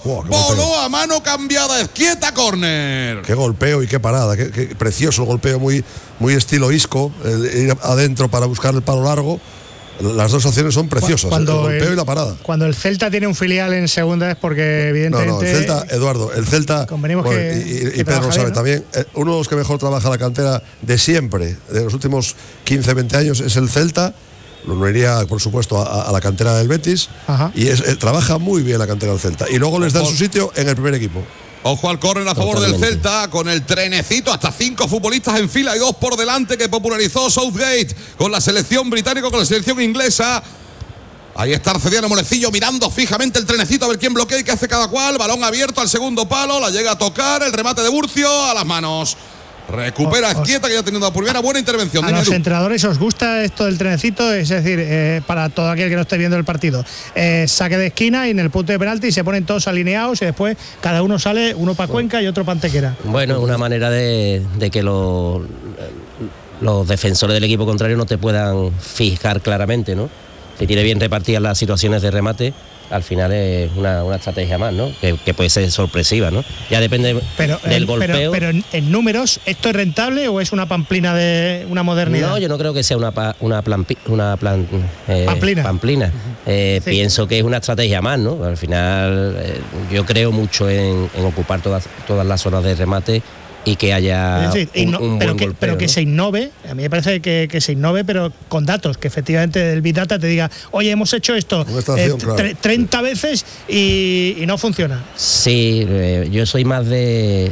Voló a mano cambiada, Ezquieta, córner. Qué golpeo y qué parada, qué precioso el golpeo, muy estilo Isco, ir adentro para buscar el palo largo. Las dos opciones son preciosas, el golpeo y la parada. Cuando el Celta tiene un filial en segunda es porque evidentemente… No, el Celta, Eduardo, el Celta… Convenimos y Pedro lo sabe también, uno de los que mejor trabaja la cantera de siempre, de los últimos 15, 20 años, es el Celta. No iría, por supuesto, a la cantera del Betis. Ajá. Y trabaja muy bien la cantera del Celta. Y luego les dan su sitio en el primer equipo. Ojo al córner a favor del Celta, con el trenecito, hasta 5 futbolistas en fila y 2 por delante que popularizó Southgate con la selección británica, con la selección inglesa. Ahí está Arcediano Molecillo mirando fijamente el trenecito a ver quién bloquea y qué hace cada cual. Balón abierto al segundo palo, la llega a tocar, el remate de Burcio a las manos. Recupera Ezquieta, que ya ha tenido la primera buena intervención. A los entrenadores os gusta esto del trenecito, es decir, para todo aquel que no esté viendo el partido, saque de esquina y en el punto de penalti se ponen todos alineados y después cada uno sale, uno para Cuenca y otro para Antequera. Bueno, una manera de que los defensores del equipo contrario no te puedan fijar claramente, ¿no? Si tiene bien repartidas las situaciones de remate, al final es una estrategia más, ¿no? Que puede ser sorpresiva, ¿no? Ya depende del golpeo. Pero en números, ¿esto es rentable o es una pamplina de una modernidad? No, yo no creo que sea una pamplina. Sí. Pienso que es una estrategia más, ¿no? Al final yo creo mucho en ocupar todas las zonas de remate y que haya un buen golpeo, pero que se innove. A mí me parece que se innove, pero con datos, que efectivamente el Big Data te diga, oye, hemos hecho esto 30 veces y no funciona. Sí, yo soy más que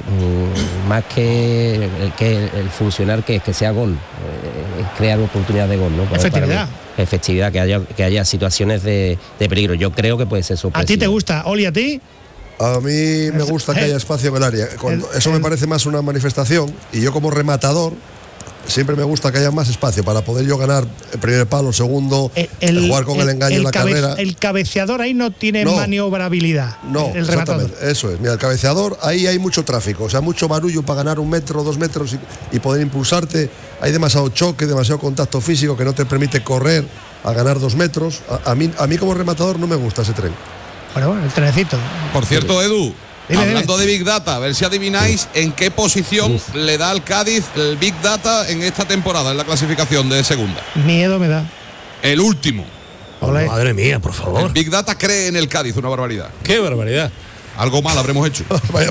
el funcionar, que sea gol, crear oportunidades de gol, ¿no? Efectividad, que haya situaciones de peligro. Yo creo que puede ser sorpresivo. ¿A ti te gusta, Oli, a ti? A mí me gusta que haya espacio en el área. Eso me parece más una manifestación, y yo como rematador siempre me gusta que haya más espacio para poder yo ganar el primer palo, el segundo, jugar con el engaño en la carrera. El cabeceador ahí no tiene maniobrabilidad. No, el rematador. Exactamente, eso es. Mira, el cabeceador, ahí hay mucho tráfico, o sea, mucho barullo para ganar 1 metro, 2 metros y poder impulsarte. Hay demasiado choque, demasiado contacto físico que no te permite correr a ganar 2 metros. A mí como rematador no me gusta ese tren. Bueno, el trenecito. Por cierto, Edu, hablando de Big Data, a ver si adivináis en qué posición le da al Cádiz el Big Data en esta temporada, en la clasificación de segunda. Miedo me da. El último. Olé. Madre mía, por favor. El Big Data cree en el Cádiz, una barbaridad. ¡Qué barbaridad! Algo mal habremos hecho.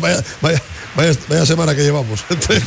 Vaya semana que llevamos.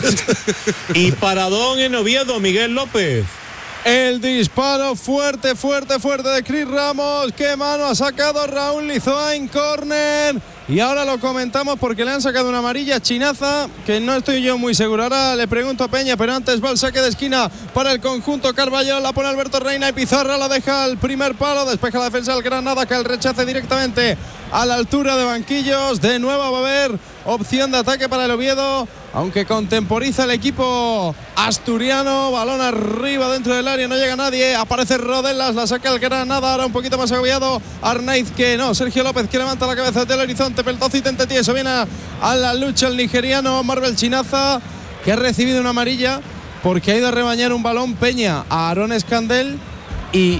Y paradón en Oviedo, Miguel López. El disparo fuerte de Cris Ramos. Qué mano ha sacado Raúl Lizoa en córner. Y ahora lo comentamos porque le han sacado una amarilla Chinaza, que no estoy yo muy seguro. Ahora le pregunto a Peña, pero antes va el saque de esquina para el conjunto Carballo. La pone Alberto Reina y Pizarra la deja al primer palo. Despeja la defensa del Granada, que el rechace directamente a la altura de banquillos. De nuevo va a haber opción de ataque para el Oviedo, aunque contemporiza el equipo asturiano. Balón arriba dentro del área, no llega nadie. Aparece Rodelas, la saca el Granada. Ahora un poquito más agobiado Arnaiz, que no. Sergio López, que levanta la cabeza del horizonte. Peltozo y Tentetieso, viene a la lucha el nigeriano Marvel Chinaza, que ha recibido una amarilla porque ha ido a rebañar un balón Peña a Aaron Escandel y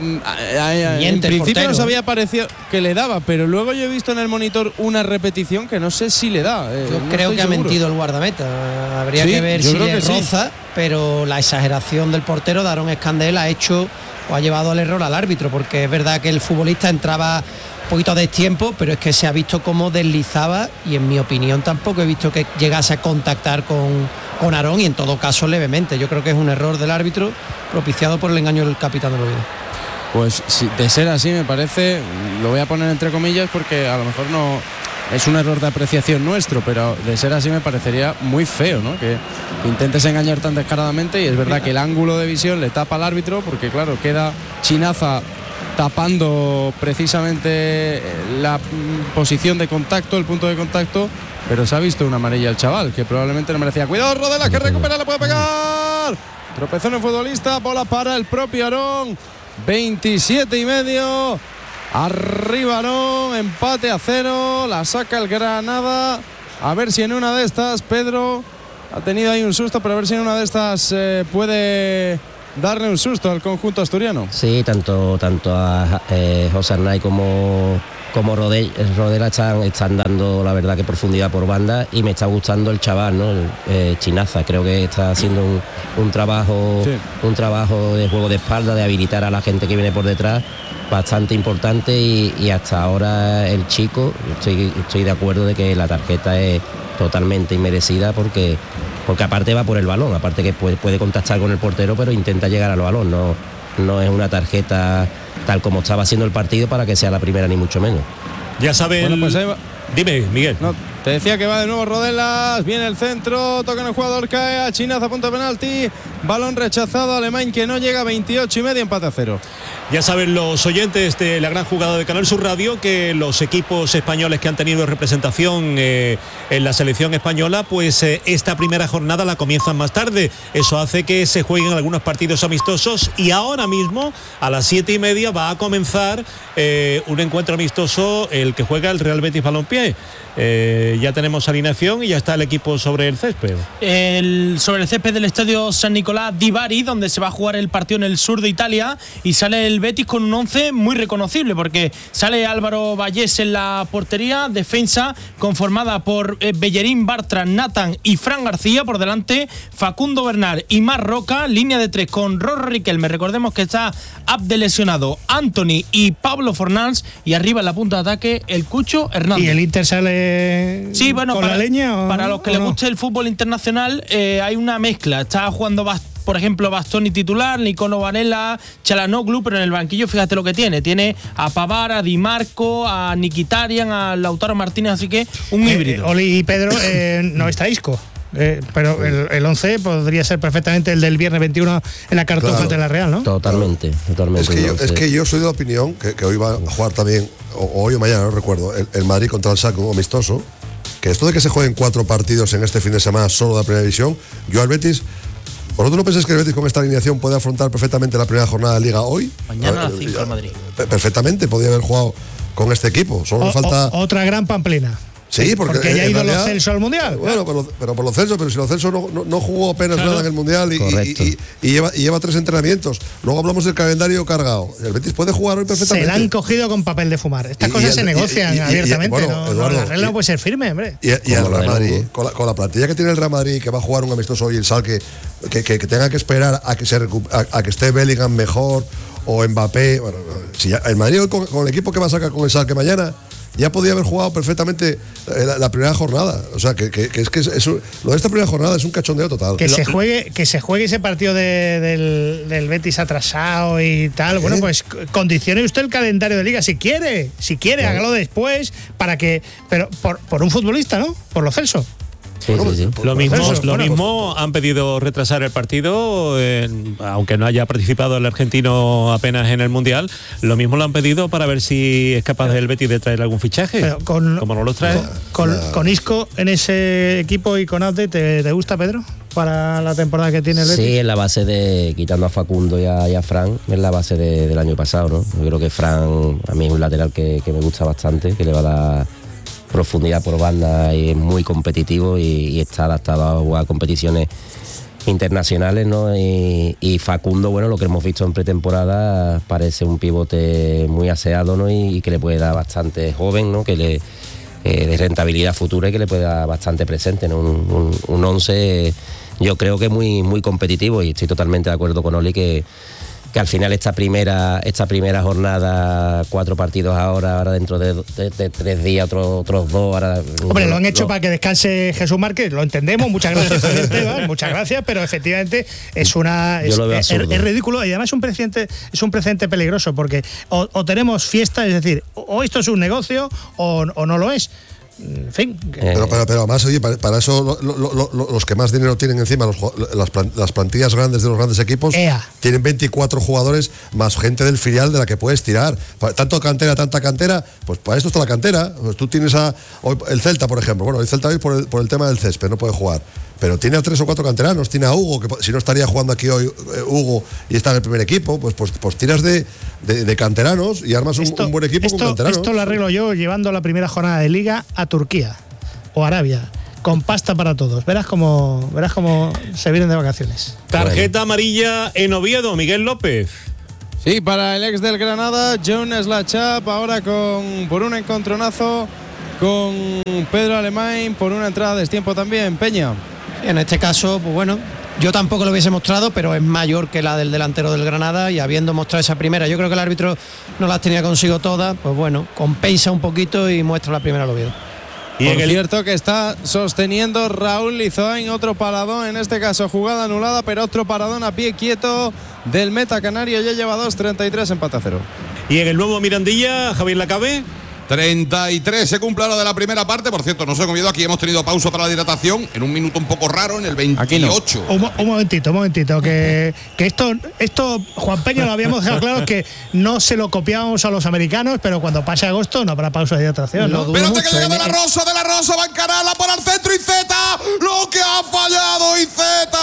en principio nos había parecido que le daba, pero luego yo he visto en el monitor una repetición que no sé si le da. Yo creo que ha mentido el guardameta. Habría que ver si le roza, pero la exageración del portero de Aaron Escandel ha hecho o ha llevado al error al árbitro, porque es verdad que el futbolista entraba un poquito a destiempo, pero es que se ha visto cómo deslizaba y en mi opinión tampoco he visto que llegase a contactar con Aarón, y en todo caso levemente. Yo creo que es un error del árbitro propiciado por el engaño del capitán del Oviedo. Pues si de ser así, me parece, lo voy a poner entre comillas porque a lo mejor no es un error de apreciación nuestro, pero de ser así me parecería muy feo, ¿no? Que intentes engañar tan descaradamente, y es verdad que el ángulo de visión le tapa al árbitro, porque claro, queda Chinaza tapando precisamente la posición de contacto, el punto de contacto, pero se ha visto una amarilla al chaval, que probablemente no merecía. Cuidado, Rodela, que recupera, le puede pegar. Tropezón el futbolista, bola para el propio Aarón. 27,5. Arriba Aarón, empate a 0. La saca el Granada. A ver si en una de estas, Pedro ha tenido ahí un susto, pero a ver si en una de estas puede darle un susto al conjunto asturiano. Sí, tanto a José Arnaiz como como Rodela están dando, la verdad, que profundidad por banda, y me está gustando el chaval, ¿no? Chinaza. Creo que está haciendo un trabajo de juego de espalda, de habilitar a la gente que viene por detrás, bastante importante, y hasta ahora el chico, estoy de acuerdo de que la tarjeta es totalmente inmerecida, porque aparte va por el balón, aparte que puede contactar con el portero, pero intenta llegar al balón, no es una tarjeta tal como estaba haciendo el partido para que sea la primera, ni mucho menos. Ya saben. Bueno, pues ahí va. Dime, Miguel. No, te decía que va de nuevo Rodelas, viene el centro, toca en el jugador, cae a Chinaza, punto de penalti, balón rechazado, Alemán que no llega, 28,5, empate a 0. Ya saben los oyentes de la gran jugada de Canal Sur Radio que los equipos españoles que han tenido representación en la selección española, pues esta primera jornada la comienzan más tarde. Eso hace que se jueguen algunos partidos amistosos, y ahora mismo a las 7:30 va a comenzar un encuentro amistoso, el que juega el Real Betis Balompié. Ya tenemos alineación y ya está el equipo sobre el césped. Sobre el césped del estadio San Nicolás di Bari, donde se va a jugar el partido en el sur de Italia, y sale el Betis con un 11 muy reconocible, porque sale Álvaro Vallés en la portería, defensa conformada por Bellerín, Bartra, Nathan y Fran García, por delante Facundo Bernal y Mar Roca, línea de 3 con Rorro Riquelme, recordemos que está Abde lesionado, Anthony y Pablo Fornals, y arriba en la punta de ataque el Cucho Hernández. ¿Y el Inter sale con la leña? Para los que les guste el fútbol internacional, hay una mezcla. Está jugando, por ejemplo, Bastoni titular, Nicolò Varela, Çalhanoğlu, pero en el banquillo fíjate lo que tiene a Pavard, a Di Marco, a Mkhitaryan, a Lautaro Martínez, así que un híbrido. Oli y Pedro, no está Isco. Pero el 11 podría ser perfectamente el del viernes 21 en la Cartuja ante la Real, ¿no? Totalmente. Es que yo soy de la opinión que hoy va a jugar también, o hoy o mañana, no recuerdo, el Madrid contra el Shakhtar amistoso, que esto de que se jueguen 4 partidos en este fin de semana solo de la primera división, yo al Betis... ¿Vosotros no pensáis que el Betis con esta alineación puede afrontar perfectamente la primera jornada de Liga hoy? Mañana a las 5 al Madrid. Perfectamente, podría haber jugado con este equipo. Solo falta... Otra gran Pamplina. Sí, porque ya ha ido los Celso al Mundial. Bueno, pero por los Celso, pero si los Celso no jugó apenas nada en el Mundial y lleva 3 entrenamientos. Luego hablamos del calendario cargado. El Betis puede jugar hoy perfectamente. Se la han cogido con papel de fumar. Estas cosas se negocian abiertamente. Eduardo, la regla no puede ser firme, hombre. Y el Real Madrid, con la plantilla que tiene el Real Madrid, que va a jugar un amistoso hoy, el Schalke, que tenga que esperar a que esté Bellingham mejor o Mbappé. Bueno, si el Madrid con el equipo que va a sacar con el Schalke mañana, ya podía haber jugado perfectamente la primera jornada. O sea, lo de esta primera jornada es un cachondeo total. Que se juegue ese partido del Betis atrasado y tal. Bueno, pues condicione usted el calendario de liga si quiere, hágalo después pero por un futbolista, ¿no? Por los Celso. Sí. Lo mismo han pedido retrasar el partido, aunque no haya participado el argentino apenas en el Mundial. Lo mismo lo han pedido para ver si es capaz el Betis de traer algún fichaje. Pero como no los trae. Con Isco en ese equipo y con Abde, ¿te gusta, Pedro? Para la temporada que tiene el Betis. Sí, en la base de, quitando a Facundo y a Fran, es la base del año pasado, ¿no? Yo creo que Fran a mí es un lateral que me gusta bastante, que le va a dar profundidad por banda y es muy competitivo y está adaptado a jugar competiciones internacionales, ¿no? Y Facundo, bueno, lo que hemos visto en pretemporada, parece un pivote muy aseado, ¿no? Y que le puede dar bastante joven, ¿no? Que le de rentabilidad futura y que le puede dar bastante presente, ¿no? Un 11 yo creo que muy, muy competitivo, y estoy totalmente de acuerdo con Oli que al final esta primera jornada, 4 partidos ahora dentro de 3 días, otros 2. Ahora, hombre, lo han hecho para que descanse Jesús Márquez, lo entendemos, muchas gracias, Esteban, muchas gracias, pero efectivamente es ridículo, y además es un precedente peligroso, porque o tenemos fiesta, es decir, o esto es un negocio o no lo es. En fin. Pero además, oye, para eso los que más dinero tienen encima, las plantillas grandes de los grandes equipos, tienen 24 jugadores más gente del filial de la que puedes tirar. Tanta cantera, pues para esto está la cantera. Pues tú tienes el Celta, por ejemplo. Bueno, el Celta hoy por el tema del césped no puede jugar, pero tiene a 3 o 4 canteranos. Tiene a Hugo, que si no estaría jugando aquí hoy Hugo y está en el primer equipo, pues tiras de canteranos y armas un buen equipo con canteranos. Esto lo arreglo yo llevando la primera jornada de Liga a Turquía o Arabia, con pasta para todos. Verás cómo se vienen de vacaciones. Tarjeta amarilla en Oviedo, Miguel López. Sí, para el ex del Granada, John Slachap, ahora por un encontronazo con Pedro Alemán, por una entrada de destiempo también, Peña. En este caso, pues bueno, yo tampoco lo hubiese mostrado, pero es mayor que la del delantero del Granada, y habiendo mostrado esa primera, yo creo que el árbitro no las tenía consigo todas, pues bueno, compensa un poquito y muestra la primera al Oviedo. Y por cierto que está sosteniendo Raúl Lizoain, otro paradón, en este caso jugada anulada, pero otro paradón a pie quieto del meta canario, ya lleva 2-33, empate a 0. Y en el nuevo Mirandilla, Javier Lacabe. 33 se cumple la de la primera parte. Por cierto, no se ha comido, aquí hemos tenido pausa para la hidratación en un minuto un poco raro, en el 28. No. Un momentito, que esto Juan Peña lo habíamos dejado claro, que no se lo copiábamos a los americanos, pero cuando pase agosto no habrá pausa de hidratación, ¿no? Espérate que llega de la Rosa va a encararla por el centro y Zeta, lo que ha fallado y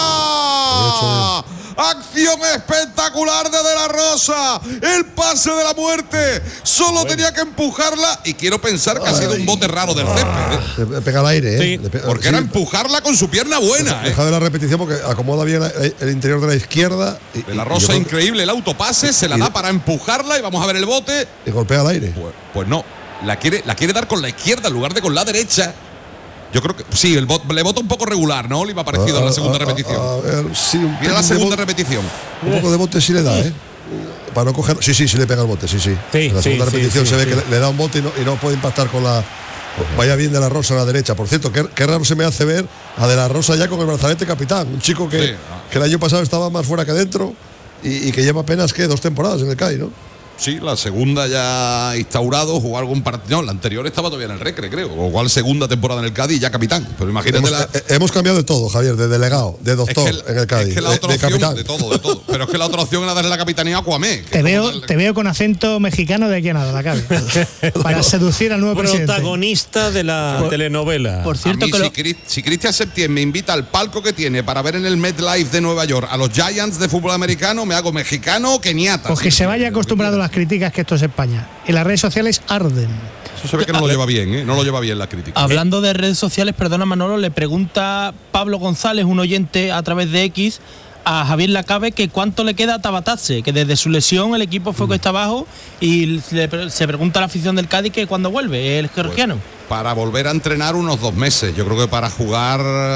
Zeta. Acción espectacular de la Rosa, el pase de la muerte, solo tenía que empujarla, y quiero pensar que ha sido un bote raro del césped. Le pega al aire, sí, porque era empujarla con su pierna buena. Deja de la repetición porque acomoda bien el interior de la izquierda. De la Rosa, increíble el autopase, se la da para empujarla y vamos a ver el bote. Y golpea al aire. Pues no, la quiere dar con la izquierda en lugar de con la derecha. Yo creo que sí, le bota un poco regular, ¿no? Le ha parecido en la segunda repetición. A ver, sí, mira la segunda repetición. Un poco de bote sí le da, ¿eh? Para no coger. Sí le pega el bote, sí. En la segunda repetición se ve que le da un bote y no puede impactar con la. Vaya bien de la Rosa a la derecha. Por cierto, qué raro se me hace ver a de la Rosa ya con el brazalete capitán. Un chico que el año pasado estaba más fuera que dentro y que lleva apenas 2 temporadas en el Cádiz, ¿no? Sí, la segunda ya instaurado, jugó algún partido. No, la anterior estaba todavía en el Recre, creo. O igual segunda temporada en el Cádiz, ya capitán. Pero imagínate hemos cambiado de todo, Javier, de delegado, de doctor en el Cádiz. Es que la otra opción, capitán. De todo. Pero es que la otra opción era darle la capitanía a Cuamé. Te veo con acento mexicano de aquí a nada, la cabe. Para seducir al nuevo presidente. Protagonista de la telenovela. Por cierto, si Cristian Septién me invita al palco que tiene para ver en el MetLife de Nueva York a los Giants de fútbol americano, me hago mexicano o keniata. Pues que se vaya acostumbrado a las críticas, que esto es España. Y las redes sociales arden. Eso se ve que no lo lleva bien, ¿eh? No lo lleva bien la crítica. Hablando de redes sociales, perdona Manolo, le pregunta Pablo González, un oyente a través de X, a Javier Lacabe que cuánto le queda a Tabatazze, que desde su lesión el equipo fue cuesta abajo, y se pregunta a la afición del Cádiz que cuándo vuelve el georgiano. Para volver a entrenar unos 2 meses. Yo creo que para jugar,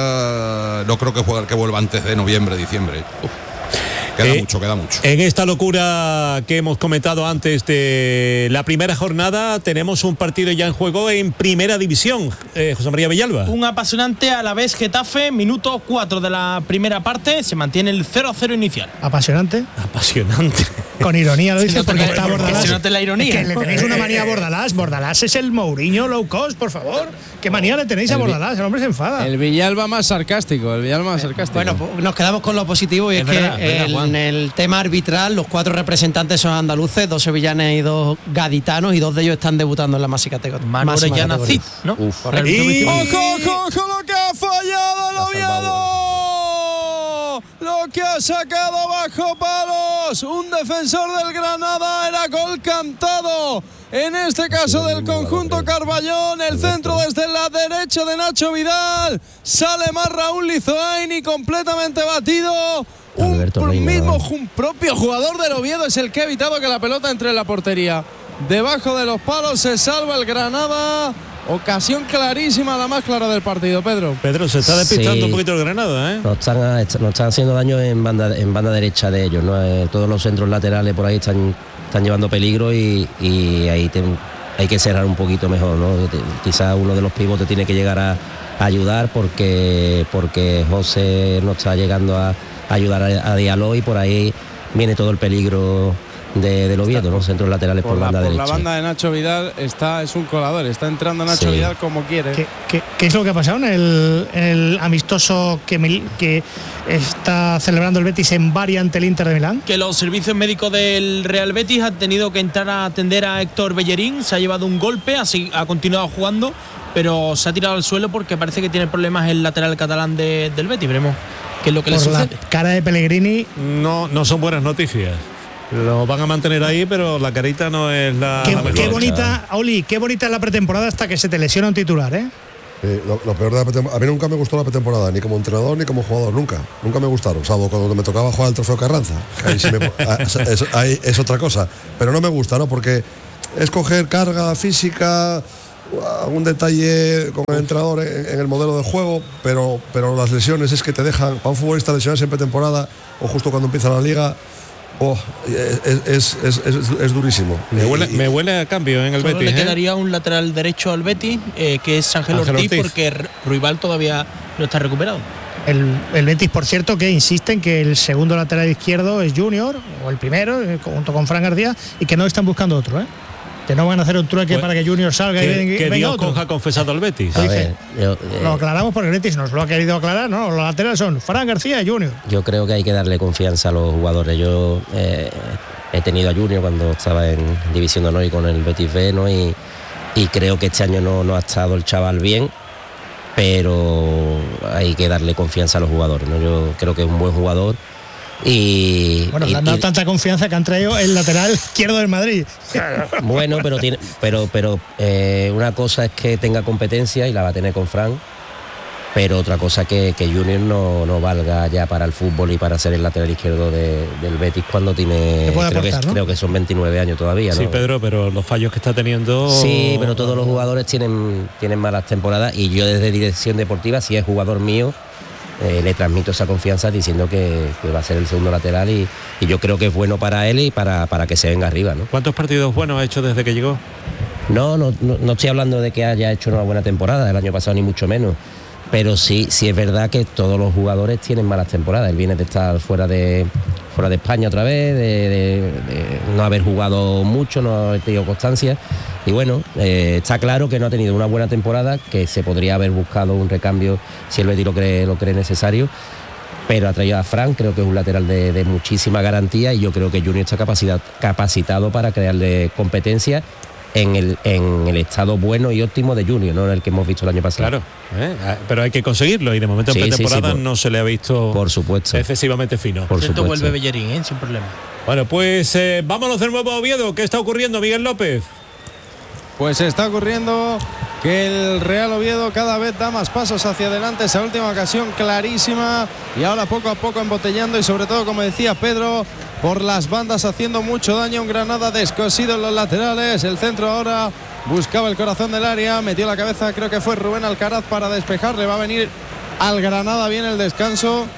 no creo que vuelva antes de noviembre, diciembre. Queda mucho. En esta locura que hemos comentado antes de la primera jornada, tenemos un partido ya en juego en primera división. José María Villalba. Un apasionante Alavés Getafe, minuto 4 de la primera parte, se mantiene el 0-0 inicial. Apasionante. Con ironía lo dice, porque está Bordalás. Se nota la ironía. Que le tenéis una manía a Bordalás. Bordalás es el Mourinho low cost, por favor. ¿Qué manía le tenéis a Bordalás? El hombre se enfada. El Villalba más sarcástico. Bueno, pues nos quedamos con lo positivo, y es que en el tema arbitral los 4 representantes son andaluces, 2 sevillanos y 2 gaditanos, y 2 de ellos están debutando en la máxima categoría. Manu Orellana Cid, ¿no? Y ¡ojo lo que ha fallado el Oviedo! Lo que ha sacado bajo palos un defensor del Granada, era gol cantado. En este caso del conjunto Carballón, el centro desde la derecha de Nacho Vidal. Sale más Raúl Lizoain y completamente batido. Un propio jugador del Oviedo es el que ha evitado que la pelota entre en la portería. Debajo de los palos se salva el Granada. Ocasión clarísima, la más clara del partido, Pedro. Se está despistando un poquito el Granada, ¿eh? Nos están haciendo daño en banda derecha de ellos, ¿no? Todos los centros laterales por ahí están llevando peligro, y ahí hay que cerrar un poquito mejor, ¿no? Quizás uno de los pivotes tiene que llegar a ayudar, porque José no está llegando a ayudar a Diallo, y por ahí viene todo el peligro del Oviedo, ¿no? Centros laterales por banda derecha. La banda de Nacho Vidal es un colador, está entrando Nacho Vidal como quiere. ¿Qué es lo que ha pasado en el amistoso que está celebrando el Betis en Bari ante el Inter de Milán? Que los servicios médicos del Real Betis han tenido que entrar a atender a Héctor Bellerín, se ha llevado un golpe, así ha continuado jugando, pero se ha tirado al suelo porque parece que tiene problemas el lateral catalán del Betis. Veremos qué es lo que le sucede. La cara de Pellegrini no son buenas noticias. Lo van a mantener ahí, pero la carita no es la mejor. Qué bonita, Oli, qué bonita es la pretemporada hasta que se te lesiona un titular, ¿eh? Lo peor de la pretemporada, a mí nunca me gustó la pretemporada, ni como entrenador ni como jugador, nunca me gustaron, salvo cuando me tocaba jugar el Trofeo Carranza, ahí sí ahí es otra cosa, pero no me gusta, ¿no? Porque es coger carga física, algún detalle con el entrenador en el modelo de juego, pero las lesiones es que te dejan, para un futbolista lesionarse en pretemporada o justo cuando empieza la liga, es durísimo. Me huele a cambio en el Solo Betis. Le quedaría un lateral derecho al Betis, que es Ángel Ortiz, porque Ruibal todavía no está recuperado. El Betis, por cierto, que insiste en que el segundo lateral izquierdo es Junior, o el primero, junto con Fran García, y que no están buscando otro, que no van a hacer un trueque pues, para que Junior salga y venga Dios otro. ha confesado al Betis. A ver, lo aclaramos porque el Betis nos lo ha querido aclarar, ¿no? Los laterales son Fran García y Junior. Yo creo que hay que darle confianza a los jugadores. Yo he tenido a Junior cuando estaba en División de Honor y con el Betis B, ¿no? Y creo que este año no ha estado el chaval bien, pero hay que darle confianza a los jugadores, ¿no? Yo creo que es un buen jugador. Le han dado tanta confianza que han traído el lateral izquierdo del Madrid. Bueno, pero una cosa es que tenga competencia y la va a tener con Fran, pero otra cosa que Junior no valga ya para el fútbol y para ser el lateral izquierdo del Betis cuando tiene, creo que son 29 años todavía, ¿no? Sí, Pedro, pero los fallos que está teniendo... Sí, pero todos los jugadores tienen malas temporadas, y yo desde dirección deportiva, si es jugador mío, le transmito esa confianza diciendo que va a ser el segundo lateral, y yo creo que es bueno para él y para que se venga arriba, ¿no? ¿Cuántos partidos buenos ha hecho desde que llegó? No estoy hablando de que haya hecho una buena temporada el año pasado, ni mucho menos, pero sí es verdad que todos los jugadores tienen malas temporadas. Él viene de estar fuera de España otra vez, de no haber jugado mucho, no haber tenido constancia, y bueno, está claro que no ha tenido una buena temporada, que se podría haber buscado un recambio si el Betis lo cree necesario, pero ha traído a Fran, creo que es un lateral de muchísima garantía, y yo creo que Junior está capacitado para crearle competencia en el estado bueno y óptimo de Junior, no en el que hemos visto el año pasado. Claro, pero hay que conseguirlo, y de momento en pretemporada no se le ha visto, por supuesto, excesivamente fino. Por cierto, vuelve Bellerín, sin problema. Bueno, pues vámonos de nuevo a Oviedo. ¿Qué está ocurriendo, Miguel López? Pues está ocurriendo que el Real Oviedo cada vez da más pasos hacia adelante. Esa última ocasión clarísima, y ahora poco a poco embotellando, y sobre todo, como decía Pedro, por las bandas haciendo mucho daño. Un Granada descosido en los laterales. El centro ahora buscaba el corazón del área, metió la cabeza, creo que fue Rubén Alcaraz para despejar. Le va a venir al Granada bien el descanso,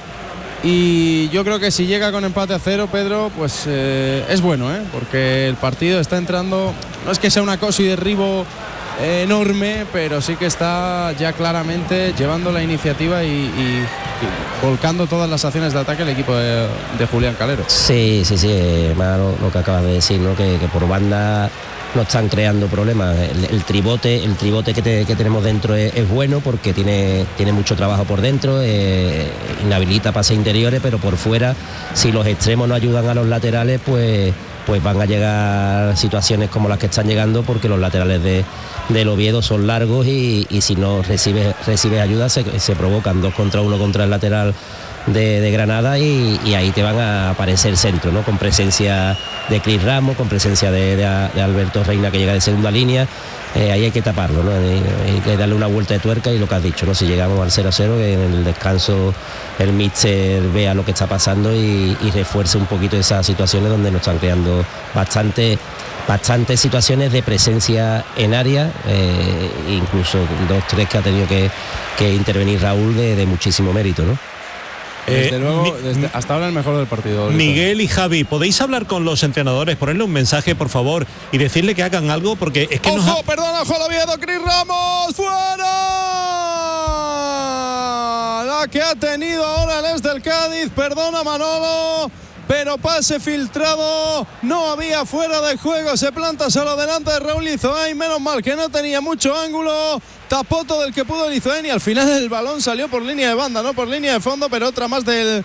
y yo creo que si llega con empate a 0, Pedro, pues es bueno, porque el partido está entrando, no es que sea un acoso y derribo enorme, pero sí que está ya claramente llevando la iniciativa y volcando todas las acciones de ataque el equipo de Julián Calero. Sí, lo que acabas de decir, ¿no? Que por banda no están creando problemas. El tribote que tenemos dentro es bueno, porque tiene mucho trabajo por dentro, inhabilita pases interiores, pero por fuera, si los extremos no ayudan a los laterales, pues van a llegar situaciones como las que están llegando, porque los laterales del Oviedo son largos, y si no recibes ayuda se provocan 2 contra 1 contra el lateral de Granada, y ahí te van a aparecer centros, ¿no? Con presencia de Cris Ramos, con presencia de Alberto Reina, que llega de segunda línea. Ahí hay que taparlo, ¿no? Hay que darle una vuelta de tuerca, y lo que has dicho, ¿no? Si llegamos al 0-0, que en el descanso el míster vea lo que está pasando y refuerce un poquito esas situaciones donde nos están creando bastantes situaciones de presencia en área, incluso 2-3 que ha tenido que intervenir Raúl de muchísimo mérito, ¿no? Desde luego, hasta ahora el mejor del partido. Miguel y Javi, ¿podéis hablar con los entrenadores, ponerle un mensaje, por favor, y decirle que hagan algo? Porque es que ¡ojo! ¡Perdona, ojo al Oviedo! ¡Cris Ramos! ¡Fuera! La que ha tenido ahora el del Cádiz. Perdona, Manolo, pero pase filtrado, no había fuera de juego, se planta solo delante de Raúl Lizoain, menos mal que no tenía mucho ángulo, tapó todo el que pudo Lizoain, y al final el balón salió por línea de banda, no por línea de fondo, pero otra más del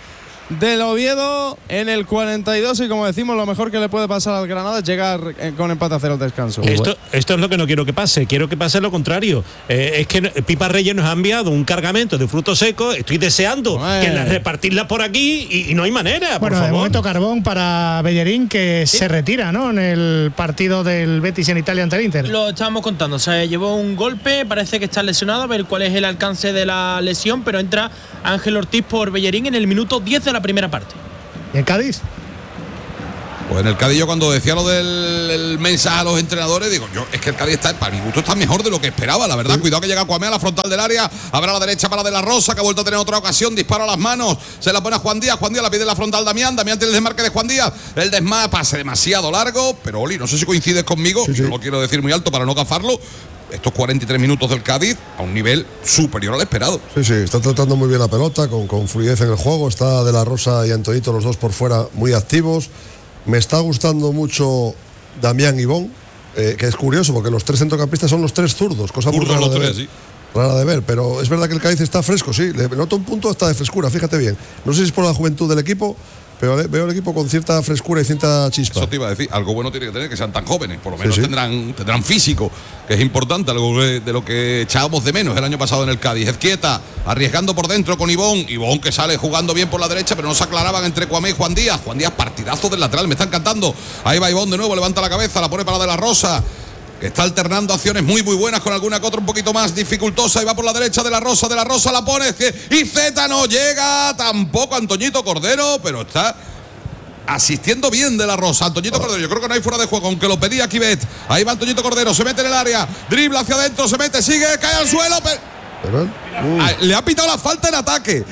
del Oviedo en el 42 y como decimos lo mejor que le puede pasar al Granada es llegar con empate a 0 al descanso. Esto es lo que no quiero que pase, quiero que pase lo contrario. Es que Pipa Reyes nos ha enviado un cargamento de frutos secos, estoy deseando repartirlas por aquí y no hay manera. Bueno, por de favor. momento carbón para Bellerín, que se retira, ¿no?, en el partido del Betis en Italia ante el Inter. Lo estábamos contando, se llevó un golpe, parece que está lesionado, a ver cuál es el alcance de la lesión, pero entra Ángel Ortiz por Bellerín en el minuto 10 de la primera parte. ¿Y el Cádiz? Pues en el Cádiz, yo cuando decía lo del mensaje a los entrenadores, digo, es que el Cádiz para mi gusto está mejor de lo que esperaba, la verdad. Cuidado que llega Cuamé a la frontal del área, abre a la derecha para De la Rosa, que ha vuelto a tener otra ocasión, disparo a las manos, se la pone a Juan Díaz la pide en la frontal Damián tiene el desmarque de Juan Díaz, el pase demasiado largo, pero Oli, no sé si coincides conmigo, yo no quiero decir muy alto para no gafarlo. Estos 43 minutos del Cádiz a un nivel superior al esperado. Sí, está tratando muy bien la pelota, con fluidez en el juego. Está De la Rosa y Antonito, los dos por fuera, muy activos. Me está gustando mucho Damián Ibón, que es curioso porque los tres centrocampistas son los tres zurdos, cosa muy rara de ver. Sí. Rara de ver, pero es verdad que el Cádiz está fresco, sí. Le noto un punto hasta de frescura, fíjate bien. No sé si es por la juventud del equipo, pero veo el equipo con cierta frescura y cierta chispa. Eso te iba a decir, algo bueno tiene que tener que sean tan jóvenes, por lo menos tendrán físico, que es importante, algo de lo que echábamos de menos el año pasado en el Cádiz. Ezquieta arriesgando por dentro con Ibón que sale jugando bien por la derecha, pero no se aclaraban entre Cuamé y Juan Díaz, partidazo del lateral, me está encantando. Ahí va Ibón de nuevo, levanta la cabeza, la pone para De la Rosa, que está alternando acciones muy buenas con alguna que otra un poquito más dificultosa, y va por la derecha De la Rosa la pone, y Zeta no llega tampoco Antoñito Cordero, pero está asistiendo bien De la Rosa. Antoñito Cordero, yo creo que no hay fuera de juego, aunque lo pedía Quivet. Ahí va Antoñito Cordero, se mete en el área, dribla hacia adentro, se mete, sigue, cae al suelo, le ha pitado la falta en ataque,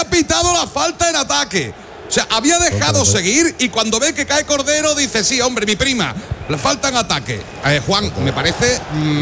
o sea, había dejado seguir, y cuando ve que cae Cordero dice, sí, hombre, mi prima, le falta en ataque. Juan, me parece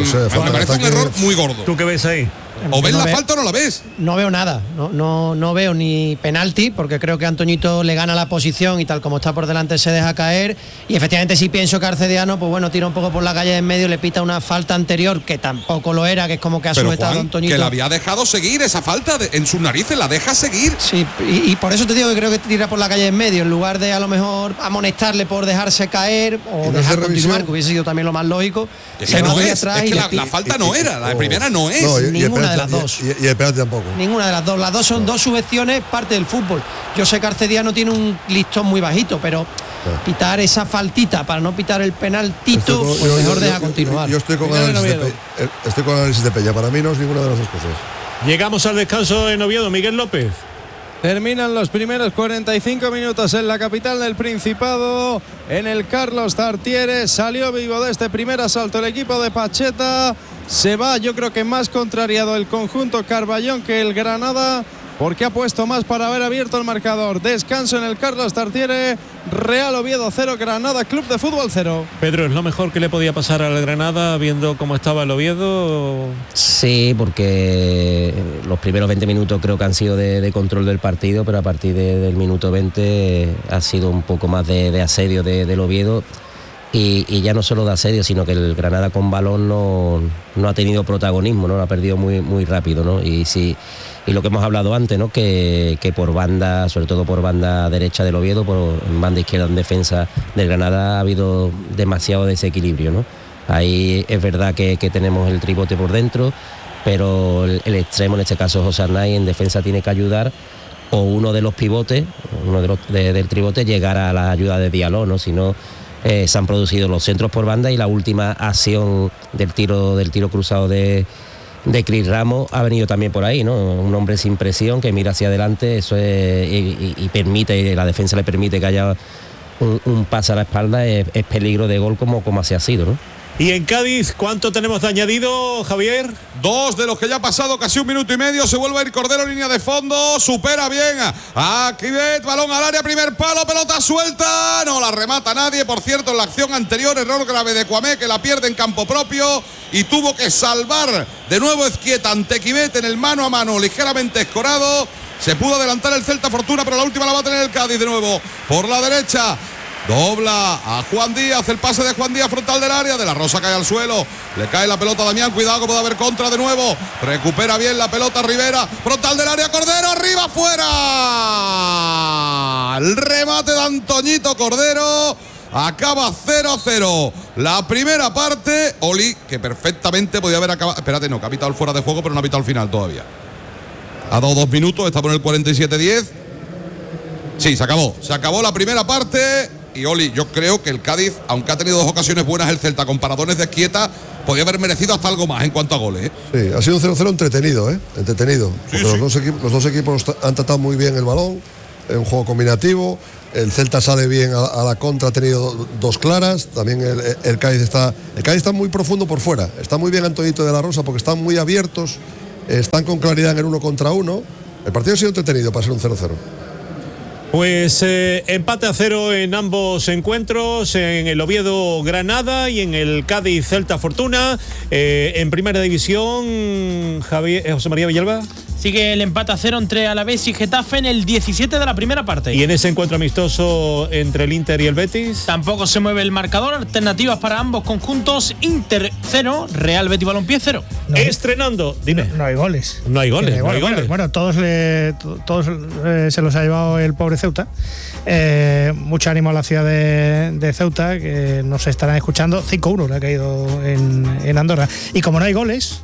un error muy gordo. ¿Tú qué ves ahí? ¿O ves la falta o no la ves? No veo nada, no veo ni penalti, porque creo que Antoñito le gana la posición y tal como está por delante se deja caer, y efectivamente sí pienso que Arcediano, pues bueno, tira un poco por la calle de en medio, le pita una falta anterior que tampoco lo era, que es como que ha sujetado Juan, a Antoñito. Que la había dejado seguir esa falta en sus narices, la deja seguir. Sí, y por eso te digo que creo que tira por la calle de en medio, en lugar de a lo mejor amonestarle por dejarse caer o dejar continuar, que hubiese sido también lo más lógico. Es que la falta no era, la primera no es. Ninguna de las dos. Y el penalti tampoco. Ninguna de las dos. Las dos son dos sujeciones, parte del fútbol. Yo sé que Arcediano tiene un listón muy bajito, pero pitar esa faltita para no pitar el penaltito, pues mejor deja continuar. Yo estoy con análisis de Peña. Para mí no es ninguna de las dos cosas. Llegamos al descanso en Oviedo, Miguel López. Terminan los primeros 45 minutos en la capital del Principado, en el Carlos Tartiere. Salió vivo de este primer asalto el equipo de Pacheta. Se va, yo creo que más contrariado el conjunto Carballón que el Granada, porque ha puesto más para haber abierto el marcador. Descanso en el Carlos Tartiere. Real Oviedo 0, Granada Club de Fútbol 0. Pedro, ¿es lo mejor que le podía pasar al Granada viendo cómo estaba el Oviedo? Sí, porque los primeros 20 minutos creo que han sido de control del partido, pero a partir del minuto 20 ha sido un poco más de asedio del Oviedo. Y ya no solo de asedio, sino que el Granada con balón no ha tenido protagonismo, ¿no? Lo ha perdido muy rápido, ¿no? Y lo que hemos hablado antes, ¿no? Que por banda, sobre todo por banda derecha del Oviedo, en banda izquierda en defensa del Granada ha habido demasiado desequilibrio, ¿no? Ahí es verdad que tenemos el tribote por dentro, pero el extremo, en este caso José Arnaiz, en defensa tiene que ayudar, o uno de los pivotes, del tribote, llegar a la ayuda de Diallo, ¿no? Si no, se han producido los centros por banda, y la última acción del tiro cruzado de Cris Ramos ha venido también por ahí, ¿no? Un hombre sin presión que mira hacia adelante, eso es, y permite, la defensa le permite que haya un pase a la espalda, es peligro de gol como así ha sido, ¿no? Y en Cádiz, ¿cuánto tenemos de añadido, Javier? 2 de los que ya ha pasado casi 1 minuto y medio. Se vuelve a ir Cordero, línea de fondo, supera bien a Quivet, balón al área, primer palo, pelota suelta, no la remata nadie. Por cierto, en la acción anterior, error grave de Cuamé, que la pierde en campo propio y tuvo que salvar de nuevo Ezquieta ante Quivet en el mano a mano, ligeramente escorado. Se pudo adelantar el Celta Fortuna, pero la última la va a tener el Cádiz de nuevo por la derecha. Dobla a Juan Díaz, el pase de Juan Díaz frontal del área, De la Rosa cae al suelo, le cae la pelota a Damián, cuidado que puede haber contra de nuevo, recupera bien la pelota Rivera, frontal del área, Cordero, arriba, fuera, el remate de Antoñito Cordero, acaba 0-0 la primera parte. Oli, que perfectamente podía haber acabado, espérate, no, que ha pitado el fuera de juego, pero no ha pitado el final todavía, ha dado 2 minutos, está por el 47-10, sí, se acabó la primera parte. Y Oli, yo creo que el Cádiz, aunque ha tenido 2 ocasiones buenas, el Celta con paradones de Esquieta, podía haber merecido hasta algo más en cuanto a goles. Sí, ha sido un 0-0 entretenido, entretenido. Sí, sí. Los dos equipos han tratado muy bien el balón, es un juego combinativo. El Celta sale bien a la contra, ha tenido 2 claras. También el Cádiz está muy profundo por fuera. Está muy bien Antoñito de la Rosa porque están muy abiertos, están con claridad en el 1 contra 1. El partido ha sido entretenido para ser un 0-0. Pues empate a 0 en ambos encuentros, en el Oviedo Granada y en el Cádiz Celta Fortuna. En primera división, José María Villalba. Sigue el empate a 0 entre Alavés y Getafe en el 17 de la primera parte. Y en ese encuentro amistoso entre el Inter y el Betis. Tampoco se mueve el marcador. Alternativas para ambos conjuntos. Inter 0, Real Betis Balompié 0. No. Estrenando, dime. No hay goles. No hay goles. Bueno, todos se los ha llevado el pobre Ceuta. Mucho ánimo a la ciudad de Ceuta, que nos estarán escuchando. 5-1 le ha caído en Andorra. Y como no hay goles,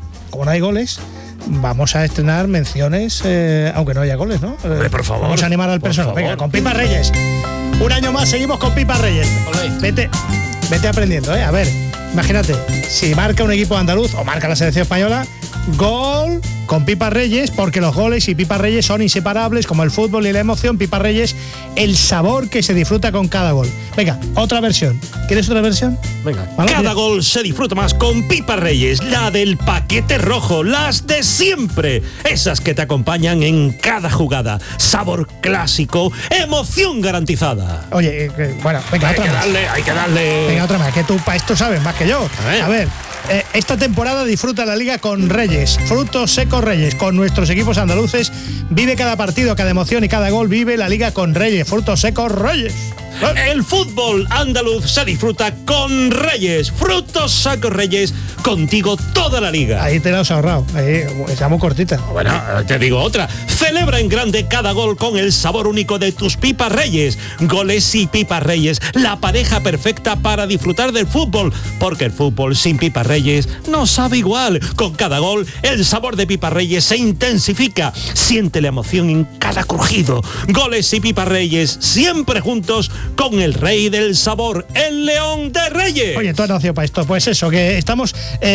vamos a estrenar menciones, aunque no haya goles, ¿no? Por favor. Vamos a animar al personal. Venga, con Pipa Reyes. Un año más seguimos con Pipa Reyes. Vete aprendiendo, A ver, imagínate, si marca un equipo andaluz o marca la selección española, gol con Pipa Reyes, porque los goles y Pipa Reyes son inseparables, como el fútbol y la emoción. Pipa Reyes, el sabor que se disfruta con cada gol. Venga, otra versión. ¿Quieres otra versión? Venga. Cada gol se disfruta más con Pipa Reyes, la del paquete rojo, las de siempre, esas que te acompañan en cada jugada. Sabor clásico, emoción garantizada. Oye, bueno, venga, hay que darle. Venga, otra más, que tú para esto sabes más que yo. A ver. Esta temporada disfruta la Liga con Reyes, frutos secos Reyes, con nuestros equipos andaluces. Vive cada partido, cada emoción y cada gol. Vive la Liga con Reyes, frutos secos Reyes. El fútbol andaluz se disfruta con Reyes, frutos secos Reyes, contigo toda la liga. Ahí te la has ahorrado, ahí está muy cortita. Bueno, te digo otra. Celebra en grande cada gol con el sabor único de tus Pipas Reyes. Goles y Pipas Reyes, la pareja perfecta para disfrutar del fútbol, porque el fútbol sin Pipas Reyes no sabe igual. Con cada gol, el sabor de Pipas Reyes se intensifica. Siente la emoción en cada crujido. Goles y Pipas Reyes, siempre juntos con el rey del sabor, el León de Reyes. Oye, tú has nacido para esto. Pues eso, que estamos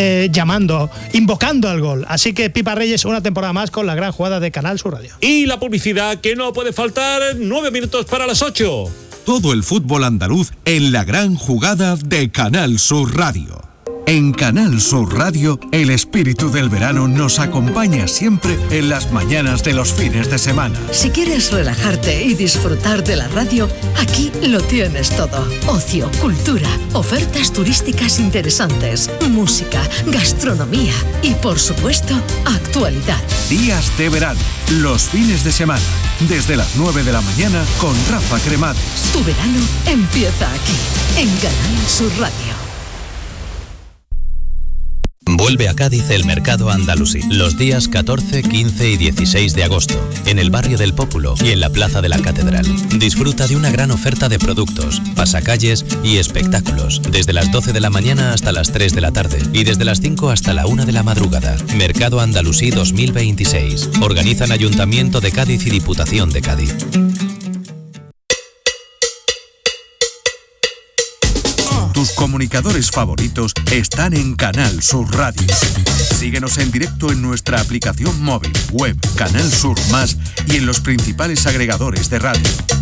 invocando al gol. Así que Pipa Reyes, una temporada más con la gran jugada de Canal Sur Radio. Y la publicidad que no puede faltar, 9 minutos para las 8. Todo el fútbol andaluz en la gran jugada de Canal Sur Radio. En Canal Sur Radio, el espíritu del verano nos acompaña siempre en las mañanas de los fines de semana. Si quieres relajarte y disfrutar de la radio, aquí lo tienes todo. Ocio, cultura, ofertas turísticas interesantes, música, gastronomía y, por supuesto, actualidad. Días de verano, los fines de semana, desde las 9 de la mañana con Rafa Cremades. Tu verano empieza aquí, en Canal Sur Radio. Vuelve a Cádiz el Mercado Andalusí, los días 14, 15 y 16 de agosto, en el barrio del Pópulo y en la Plaza de la Catedral. Disfruta de una gran oferta de productos, pasacalles y espectáculos, desde las 12 de la mañana hasta las 3 de la tarde y desde las 5 hasta la 1 de la madrugada. Mercado Andalusí 2026. Organizan Ayuntamiento de Cádiz y Diputación de Cádiz. Tus comunicadores favoritos están en Canal Sur Radio. Síguenos en directo en nuestra aplicación móvil, web, Canal Sur Más y en los principales agregadores de radio.